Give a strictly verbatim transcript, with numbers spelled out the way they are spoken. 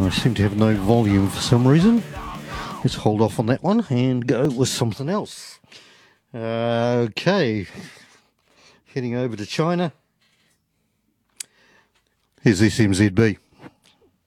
I seem to have no volume for some reason. Let's hold off on that one and go with something else. Uh, okay, heading over to China. Here's S M Z B.